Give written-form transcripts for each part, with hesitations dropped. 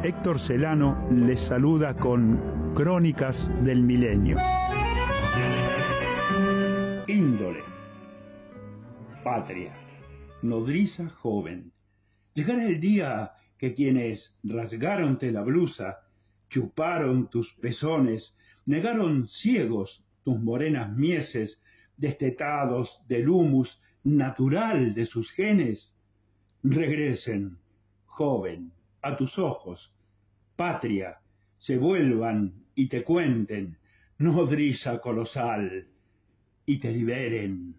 Héctor Celano les saluda con Crónicas del Milenio. Índole. Patria. Nodriza joven. Llegará el día que quienes rasgaronte la blusa, chuparon tus pezones, negaron ciegos tus morenas mieses, destetados del humus natural de sus genes, regresen, joven, a tus ojos, patria, se vuelvan y te cuenten, nodriza colosal, y te liberen.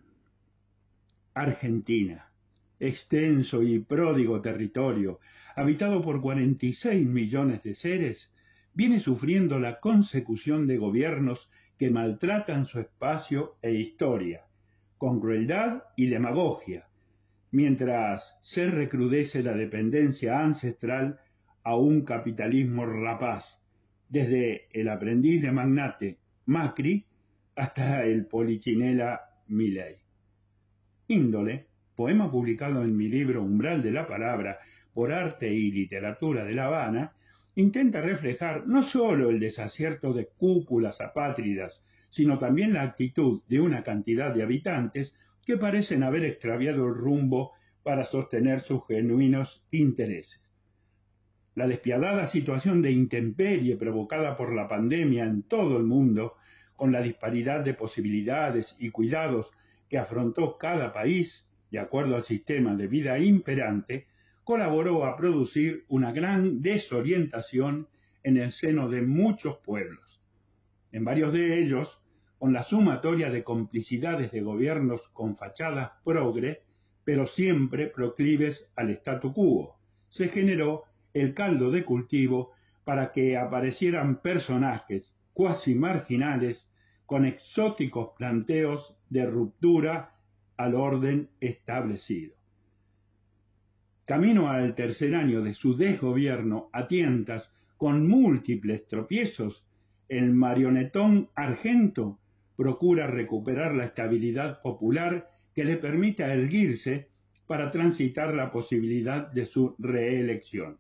Argentina, extenso y pródigo territorio, habitado por 46 millones de seres, viene sufriendo la consecución de gobiernos que maltratan su espacio e historia, con crueldad y demagogia, mientras se recrudece la dependencia ancestral a un capitalismo rapaz, desde el aprendiz de magnate Macri hasta el polichinela Milei. Índole, poema publicado en mi libro Umbral de la Palabra por Arte y Literatura de La Habana, intenta reflejar no solo el desacierto de cúpulas apátridas, sino también la actitud de una cantidad de habitantes que parecen haber extraviado el rumbo para sostener sus genuinos intereses. La despiadada situación de intemperie provocada por la pandemia en todo el mundo, con la disparidad de posibilidades y cuidados que afrontó cada país, de acuerdo al sistema de vida imperante, colaboró a producir una gran desorientación en el seno de muchos pueblos. En varios de ellos, con la sumatoria de complicidades de gobiernos con fachadas progre, pero siempre proclives al statu quo, se generó el caldo de cultivo para que aparecieran personajes cuasi marginales con exóticos planteos de ruptura al orden establecido. Camino al tercer año de su desgobierno a tientas, con múltiples tropiezos, el marionetón Argento procura recuperar la estabilidad popular que le permita erguirse para transitar la posibilidad de su reelección.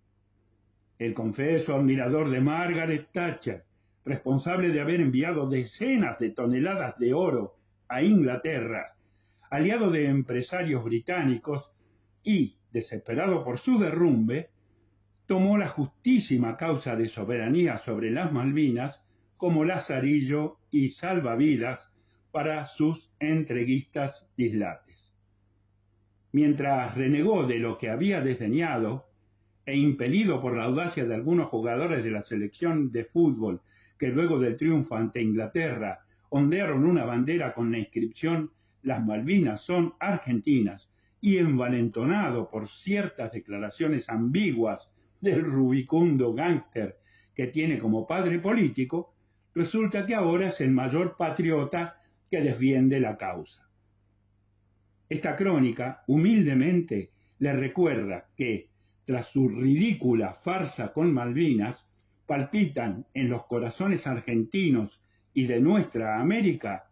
El confeso admirador de Margaret Thatcher, responsable de haber enviado decenas de toneladas de oro a Inglaterra, aliado de empresarios británicos y, desesperado por su derrumbe, tomó la justísima causa de soberanía sobre las Malvinas como lazarillo y salvavidas para sus entreguistas dislates. Mientras renegó de lo que había desdeñado e impelido por la audacia de algunos jugadores de la selección de fútbol que luego del triunfo ante Inglaterra ondearon una bandera con la inscripción «Las Malvinas son argentinas», y envalentonado por ciertas declaraciones ambiguas del rubicundo gángster que tiene como padre político, resulta que ahora es el mayor patriota que defiende la causa. Esta crónica, humildemente, le recuerda que, tras su ridícula farsa con Malvinas, palpitan en los corazones argentinos y de nuestra América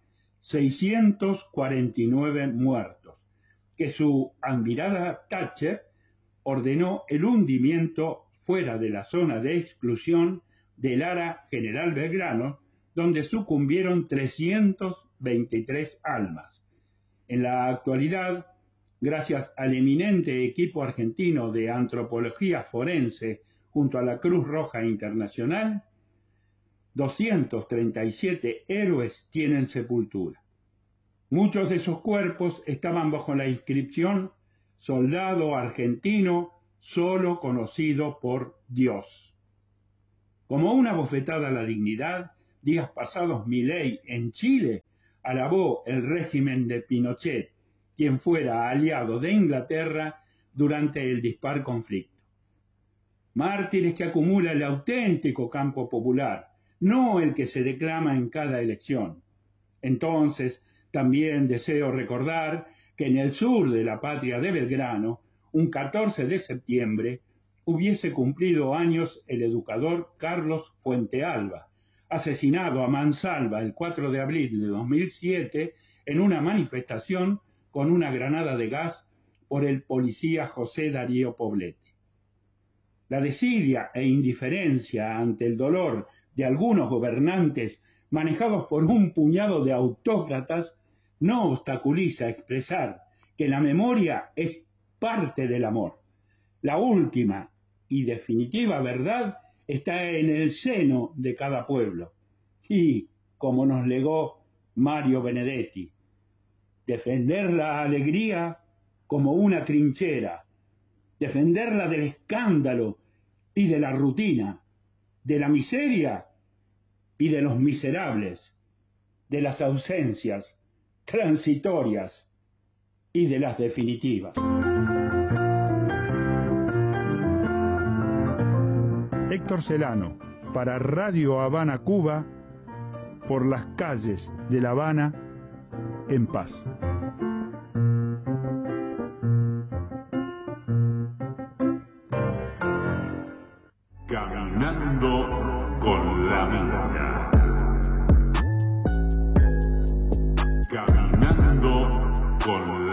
649 muertos, que su admirada Thatcher ordenó el hundimiento fuera de la zona de exclusión del Ara General Belgrano, donde sucumbieron 323 almas. En la actualidad, gracias al eminente equipo argentino de antropología forense junto a la Cruz Roja Internacional, 237 héroes tienen sepultura. Muchos de esos cuerpos estaban bajo la inscripción «Soldado argentino solo conocido por Dios». Como una bofetada a la dignidad, días pasados Milei en Chile alabó el régimen de Pinochet, quien fuera aliado de Inglaterra durante el dispar conflicto. Mártires que acumula el auténtico campo popular, no el que se declama en cada elección. Entonces, también deseo recordar que en el sur de la patria de Belgrano, un 14 de septiembre, hubiese cumplido años el educador Carlos Fuentealba, asesinado a mansalva el 4 de abril de 2007 en una manifestación con una granada de gas por el policía José Darío Poblete. La desidia e indiferencia ante el dolor de algunos gobernantes manejados por un puñado de autócratas no obstaculiza expresar que la memoria es parte del amor. La última y definitiva verdad está en el seno de cada pueblo. Y, como nos legó Mario Benedetti, defender la alegría como una trinchera, defenderla del escándalo y de la rutina, de la miseria y de los miserables, de las ausencias transitorias y de las definitivas. Héctor Celano, para Radio Habana, Cuba, por las calles de La Habana, en paz. Caminando con la vida. Caminando con la vida.